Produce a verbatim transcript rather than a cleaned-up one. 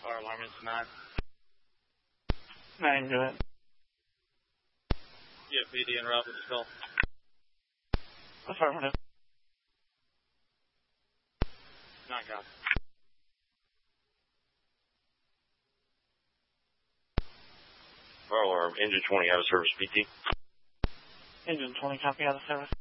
Fire alarm is nine. Nine, go ahead. Yeah, P D and Rob with the call. Affirmative. Nine, copy. Fire alarm, engine twenty out of service, P T. Engine twenty, copy out of service.